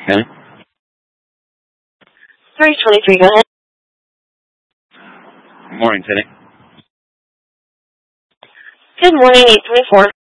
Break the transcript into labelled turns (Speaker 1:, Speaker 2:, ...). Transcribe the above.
Speaker 1: Okay.
Speaker 2: 323, go ahead.
Speaker 1: Morning, Teddy.
Speaker 2: Good morning, 824.